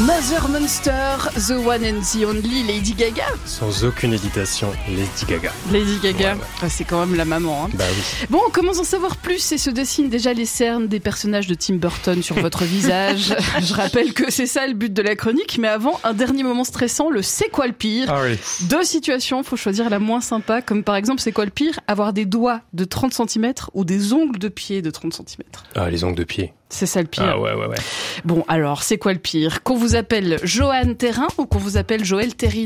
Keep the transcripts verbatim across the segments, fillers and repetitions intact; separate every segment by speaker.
Speaker 1: Mother Monster, The One and the Only, Lady Gaga.
Speaker 2: Sans aucune hésitation, Lady Gaga.
Speaker 1: Lady Gaga,
Speaker 2: ouais, ouais.
Speaker 1: Ah, c'est quand même la maman. Hein.
Speaker 2: Bah oui.
Speaker 1: Bon, on commence à en savoir plus et se dessinent déjà les cernes des personnages de Tim Burton sur votre visage. Je rappelle que c'est ça le but de la chronique, mais avant, un dernier moment stressant, le c'est quoi le pire.
Speaker 2: Ah oui.
Speaker 1: Deux situations, faut choisir la moins sympa, comme par exemple, c'est quoi le pire ? Avoir des doigts de trente centimètres ou des ongles de pied de trente centimètres.
Speaker 2: Ah, les ongles de pied.
Speaker 1: C'est ça le pire.
Speaker 2: Ah ouais, ouais, ouais.
Speaker 1: Bon, alors, c'est quoi le pire ? Qu'on vous appelle Johan Terrin ou qu'on vous appelle Joël Terrine ?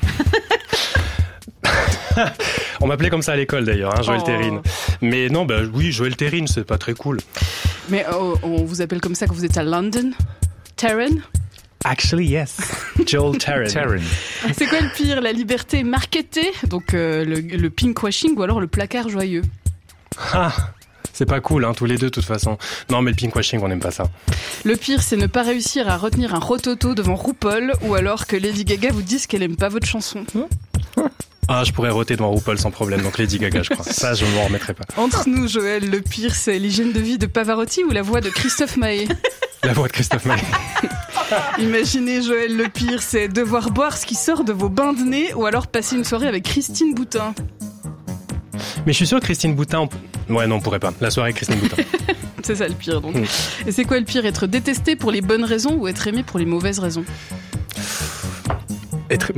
Speaker 2: On m'appelait comme ça à l'école d'ailleurs, hein, Joël
Speaker 1: Oh.
Speaker 2: Terrine. Mais non, bah oui, Joël Terrine, c'est pas très cool.
Speaker 1: Mais oh, on vous appelle comme ça quand vous êtes à London ? Terran ?
Speaker 2: Actually, yes. Joel Terrine.
Speaker 3: Terrine.
Speaker 1: C'est quoi le pire ? La liberté marketée, donc euh, le, le pinkwashing ou alors le placard joyeux ?
Speaker 2: Ah, c'est pas cool, hein, tous les deux, de toute façon. Non, mais le pinkwashing, on n'aime pas ça.
Speaker 1: Le pire, c'est ne pas réussir à retenir un rototo devant RuPaul ou alors que Lady Gaga vous dise qu'elle aime pas votre chanson.
Speaker 2: Ah, je pourrais roter devant RuPaul sans problème, donc Lady Gaga, je crois. Ça, je m'en remettrai pas.
Speaker 1: Entre nous, Joël, le pire, c'est l'hygiène de vie de Pavarotti ou la voix de Christophe Maé ?
Speaker 2: La voix de Christophe Maé.
Speaker 1: Imaginez, Joël, le pire, c'est devoir boire ce qui sort de vos bains de nez ou alors passer une soirée avec Christine Boutin.
Speaker 2: Mais je suis sûr que Christine Boutin... On... Ouais, non, on pourrait pas. La soirée avec Christine Boutin.
Speaker 1: C'est ça le pire, donc.
Speaker 2: Mm.
Speaker 1: Et c'est quoi le pire ? Être détesté pour les bonnes raisons ou être aimé pour les mauvaises raisons ?
Speaker 2: Être...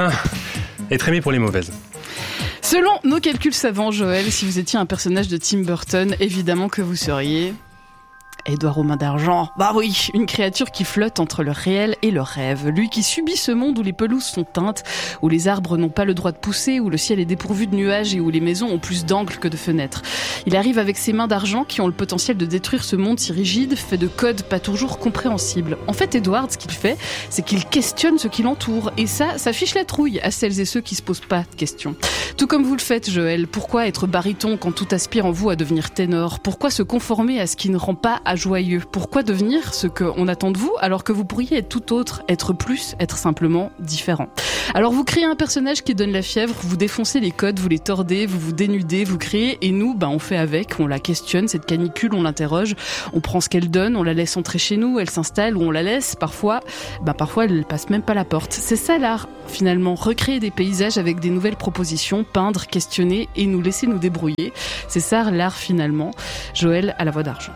Speaker 2: Être aimé pour les mauvaises.
Speaker 1: Selon nos calculs savants, Joël, si vous étiez un personnage de Tim Burton, évidemment que vous seriez... Édouard aux mains d'argent. Bah oui, une créature qui flotte entre le réel et le rêve. Lui qui subit ce monde où les pelouses sont teintes, où les arbres n'ont pas le droit de pousser, où le ciel est dépourvu de nuages et où les maisons ont plus d'angles que de fenêtres. Il arrive avec ses mains d'argent qui ont le potentiel de détruire ce monde si rigide, fait de codes pas toujours compréhensibles. En fait, Edward, ce qu'il fait, c'est qu'il questionne ce qui l'entoure. Et ça, ça fiche la trouille à celles et ceux qui se posent pas de questions. Tout comme vous le faites, Joël. Pourquoi être baryton quand tout aspire en vous à devenir ténor ? Pourquoi se conformer à ce qui ne rend pas joyeux ? Pourquoi devenir ce qu'on attend de vous alors que vous pourriez être tout autre, être plus, être simplement différent ? Alors vous créez un personnage qui donne la fièvre, vous défoncez les codes, vous les tordez, vous vous dénudez, vous créez et nous, bah, on fait avec, on la questionne, cette canicule, on l'interroge, on prend ce qu'elle donne, on la laisse entrer chez nous, elle s'installe ou on la laisse, parfois, bah, parfois elle passe même pas la porte. C'est ça l'art, finalement, recréer des paysages avec des nouvelles propositions, peindre, questionner et nous laisser nous débrouiller. C'est ça l'art finalement. Joël à la voix d'argent.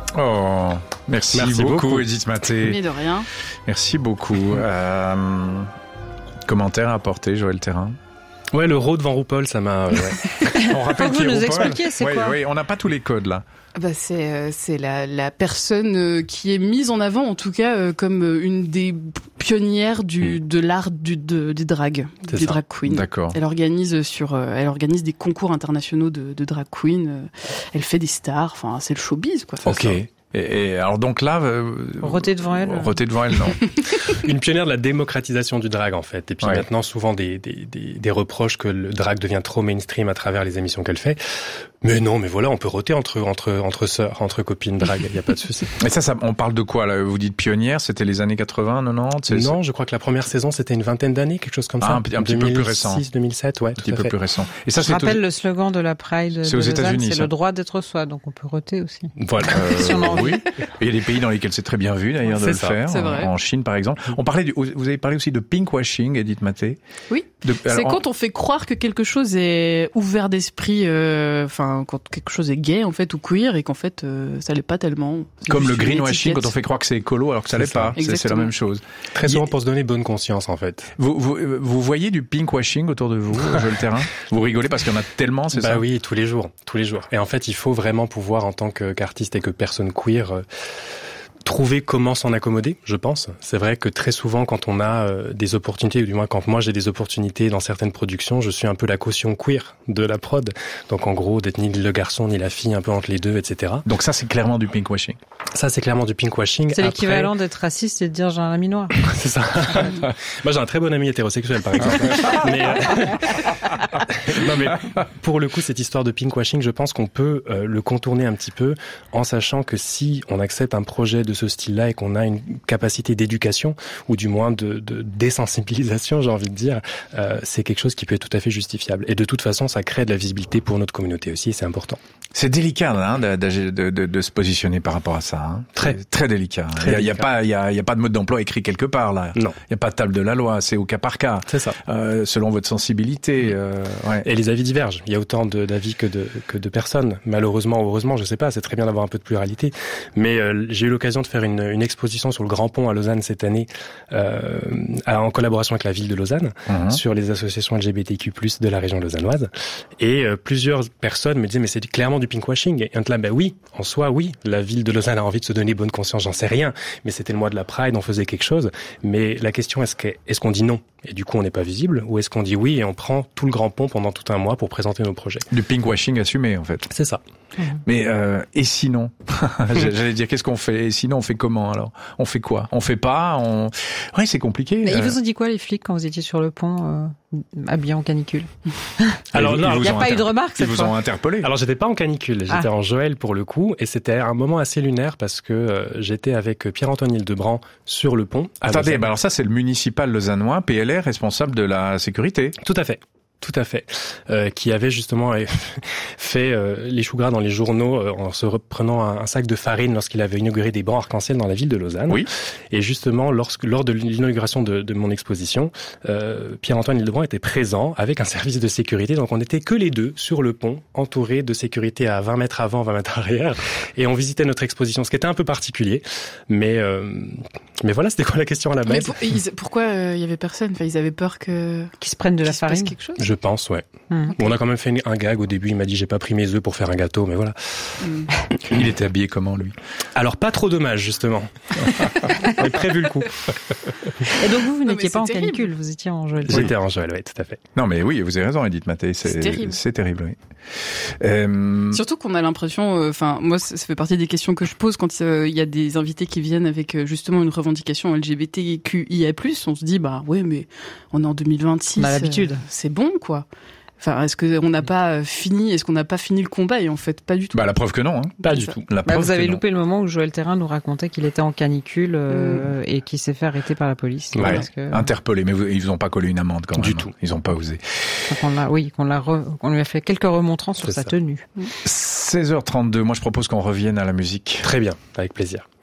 Speaker 3: Oh, merci,
Speaker 2: Merci
Speaker 3: beaucoup,
Speaker 2: beaucoup.
Speaker 3: Edith Maté.
Speaker 1: Mais de rien.
Speaker 3: Merci beaucoup. Euh, commentaire à apporter, Joël Terrine.
Speaker 2: Ouais, le row devant RuPaul, ça m'a... Ouais.
Speaker 3: On rappelle
Speaker 4: Faut que
Speaker 3: qui
Speaker 4: vous
Speaker 3: est
Speaker 4: nous
Speaker 3: RuPaul.
Speaker 4: expliquiez, c'est
Speaker 3: Oui,
Speaker 4: quoi ?
Speaker 3: oui, on n'a pas tous les codes là.
Speaker 1: Bah c'est euh, c'est la la personne euh, qui est mise en avant en tout cas euh, comme euh, une des pionnières du de l'art du de, des drag
Speaker 2: C'est
Speaker 1: des
Speaker 2: ça.
Speaker 1: drag queens.
Speaker 3: D'accord.
Speaker 1: Elle organise sur euh, elle organise des concours internationaux de de drag queen, euh, elle fait des stars, enfin c'est le showbiz quoi.
Speaker 3: Ok. Et, et alors donc là, euh,
Speaker 4: Roter devant elle.
Speaker 3: Roter devant elle, non.
Speaker 2: Une pionnière de la démocratisation du drag, en fait. Et puis
Speaker 3: Ouais.
Speaker 2: maintenant, souvent, des, des, des, des reproches que le drag devient trop mainstream à travers les émissions qu'elle fait. Mais non, mais voilà, on peut roter entre, entre, entre sœurs, entre copines drag, il n'y a pas de souci.
Speaker 3: Mais ça, ça, on parle de quoi là ? Vous dites pionnière, c'était les années quatre-vingts, quatre-vingt-dix c'est,
Speaker 2: Non, je crois que la première saison, c'était une vingtaine d'années, quelque chose comme
Speaker 3: Ah,
Speaker 2: ça.
Speaker 3: un petit- un petit peu plus récent.
Speaker 2: deux mille six, deux mille sept, ouais,
Speaker 3: Un
Speaker 2: tout
Speaker 3: petit
Speaker 2: à
Speaker 3: peu
Speaker 2: fait.
Speaker 3: plus récent. Et ça,
Speaker 4: Je
Speaker 3: c'est
Speaker 4: rappelle
Speaker 3: aux,
Speaker 4: le slogan de la Pride
Speaker 3: C'est
Speaker 4: de
Speaker 3: aux
Speaker 4: Lausanne,
Speaker 3: États-Unis,
Speaker 4: c'est
Speaker 3: ça.
Speaker 4: le droit d'être soi, donc on peut roter aussi.
Speaker 2: Voilà.
Speaker 3: Euh,
Speaker 4: Si on a envie.
Speaker 3: oui. Il y a des pays dans lesquels c'est très bien vu d'ailleurs de
Speaker 2: C'est
Speaker 3: le
Speaker 2: ça,
Speaker 3: faire.
Speaker 1: c'est
Speaker 3: En,
Speaker 1: vrai.
Speaker 3: en Chine par exemple. On parlait du, vous avez parlé aussi de pinkwashing, Edith Maté.
Speaker 1: Oui.
Speaker 3: De,
Speaker 1: C'est
Speaker 3: alors,
Speaker 1: quand on fait croire que quelque chose est ouvert d'esprit, enfin euh, quand quelque chose est gay en fait ou queer et qu'en fait euh, ça l'est pas tellement. C'est
Speaker 3: comme
Speaker 1: juste
Speaker 3: le
Speaker 1: une
Speaker 3: greenwashing,
Speaker 1: étiquette.
Speaker 3: quand on fait croire que c'est écolo alors que ça
Speaker 2: C'est
Speaker 3: l'est
Speaker 2: ça.
Speaker 3: pas. C'est, c'est la
Speaker 1: Exactement.
Speaker 3: même chose.
Speaker 2: Très souvent pour se donner bonne conscience, en fait.
Speaker 3: Vous, vous, vous voyez du pinkwashing autour de vous, Joël Terrine ? Vous rigolez parce qu'il y en a tellement, c'est
Speaker 2: bah
Speaker 3: ça ?
Speaker 2: oui, tous les jours, tous les jours. Et en fait, il faut vraiment pouvoir, en tant que, qu'artiste et que personne queer, euh, trouver comment s'en accommoder, je pense. C'est vrai que très souvent, quand on a euh, des opportunités, ou du moins quand moi j'ai des opportunités dans certaines productions, je suis un peu la caution queer de la prod. Donc en gros, d'être ni le garçon ni la fille, un peu entre les deux, et cetera.
Speaker 3: Donc ça, c'est clairement du pinkwashing.
Speaker 2: Ça, c'est clairement du pinkwashing.
Speaker 4: C'est
Speaker 2: Après,
Speaker 4: l'équivalent d'être raciste et de dire j'ai un ami noir.
Speaker 2: c'est ça. Moi, j'ai un très bon ami hétérosexuel, par exemple. mais, euh, non, mais pour le coup, cette histoire de pinkwashing, je pense qu'on peut euh, le contourner un petit peu en sachant que si on accepte un projet de ce style-là et qu'on a une capacité d'éducation ou du moins de, de désensibilisation, j'ai envie de dire, euh, c'est quelque chose qui peut être tout à fait justifiable. Et de toute façon, ça crée de la visibilité pour notre communauté aussi, et c'est important.
Speaker 3: C'est délicat hein, de, de, de, de se positionner par rapport à ça. Hein. Très, très délicat. Très il y a, délicat. Il y a pas, il y a, il y a pas de mode d'emploi écrit quelque part là.
Speaker 2: Non.
Speaker 3: Il y a pas de table de la loi. C'est au cas par cas.
Speaker 2: C'est ça.
Speaker 3: Euh, selon votre sensibilité. Euh, ouais.
Speaker 2: Et les avis divergent. Il y a autant de, d'avis que de, que de personnes. Malheureusement, heureusement, je sais pas. C'est très bien d'avoir un peu de pluralité. Mais euh, j'ai eu l'occasion de faire une, une exposition sur le Grand Pont à Lausanne cette année, euh, en collaboration avec la ville de Lausanne, mmh. sur les associations L G B T Q plus de la région lausannoise. Et euh, plusieurs personnes me disaient mais c'est clairement du pinkwashing. Et là, ben oui, en soi, oui, la ville de Lausanne a envie de se donner bonne conscience, j'en sais rien, mais c'était le mois de la Pride, on faisait quelque chose. Mais la question, est-ce que, est-ce qu'on dit non et du coup on n'est pas visible, ou est-ce qu'on dit oui et on prend tout le Grand Pont pendant tout un mois pour présenter nos projets?
Speaker 3: Du pinkwashing assumé en fait.
Speaker 2: C'est ça.
Speaker 3: Mmh. Mais euh, et sinon, j'allais dire qu'est-ce qu'on fait? Et sinon on fait comment alors? On fait quoi? On fait pas? On... Ouais, c'est compliqué.
Speaker 4: Mais
Speaker 3: euh...
Speaker 4: ils vous ont dit quoi les flics quand vous étiez sur le pont, euh, habillés en canicule?
Speaker 3: Alors non,
Speaker 4: il n'y a pas inter... eu de remarque cette
Speaker 3: Ils
Speaker 4: fois.
Speaker 3: vous ont interpellé.
Speaker 2: Alors j'étais pas en canicule, j'étais ah. en Joël pour le coup, et c'était un moment assez lunaire parce que euh, j'étais avec Pierre-Antoine Hildebrandt sur le pont.
Speaker 3: Attendez, bah alors ça c'est le municipal lausannois, P L R, responsable de la sécurité.
Speaker 2: Tout à fait. Tout à fait, euh, qui avait justement fait euh, les choux gras dans les journaux euh, en se reprenant un, un sac de farine lorsqu'il avait inauguré des bancs arc-en-ciel dans la ville de Lausanne.
Speaker 3: Oui.
Speaker 2: Et justement, lorsque, lors de l'inauguration de, de mon exposition, euh, Pierre-Antoine Hildebrandt était présent avec un service de sécurité. Donc on n'était que les deux sur le pont, entourés de sécurité à vingt mètres avant, vingt mètres arrière, et on visitait notre exposition, ce qui était un peu particulier. Mais euh, mais voilà, c'était quoi la question à la base?
Speaker 1: Mais pour, ils, pourquoi il euh, y avait personne? Enfin, ils avaient peur que
Speaker 4: qu'ils se prennent de la farine,
Speaker 1: quelque chose.
Speaker 2: Je pense, ouais.
Speaker 4: Mmh.
Speaker 2: Bon, on a quand même fait un gag au début. Il m'a dit j'ai pas pris mes œufs pour faire un gâteau, mais voilà.
Speaker 3: Mmh. Il était habillé comment lui?
Speaker 2: Alors pas trop dommage justement. J'avais prévu le coup.
Speaker 4: Et donc vous, vous n'étiez pas en
Speaker 1: terrible.
Speaker 4: canicule, vous étiez en Joël.
Speaker 2: J'étais en Joël, oui, tout à fait.
Speaker 3: Non mais oui, vous avez raison, Edith Mattei, c'est,
Speaker 1: c'est terrible.
Speaker 3: C'est terrible, oui. Euh...
Speaker 1: Surtout qu'on a l'impression, enfin euh, moi ça fait partie des questions que je pose quand il euh, y a des invités qui viennent avec euh, justement une revendication L G B T Q I A plus, on se dit bah ouais mais on est en deux mille vingt-six,
Speaker 4: on a l'habitude,
Speaker 1: euh, c'est bon quoi. Enfin, est-ce qu'on n'a pas fini, est-ce qu'on n'a pas fini le combat? Et en fait, pas du tout.
Speaker 3: Bah, la preuve que non, hein.
Speaker 2: Pas du tout.
Speaker 3: La
Speaker 4: bah,
Speaker 3: preuve
Speaker 4: vous avez
Speaker 3: que
Speaker 4: loupé non. le moment où Joël Thérin nous racontait qu'il était en canicule euh, mmh. et qu'il s'est fait arrêter par la police.
Speaker 3: Ouais,
Speaker 4: parce que...
Speaker 3: interpellé, mais vous, ils vous ont pas collé une amende quand même.
Speaker 2: Du tout.
Speaker 3: Ils ont pas osé.
Speaker 4: Donc on l'a, oui, qu'on l'a, re... qu'on lui a fait quelques remontrances sur
Speaker 2: C'est
Speaker 4: sa
Speaker 2: ça.
Speaker 4: tenue.
Speaker 3: seize heures trente-deux. Moi, je propose qu'on revienne à la musique.
Speaker 2: Très bien, avec plaisir.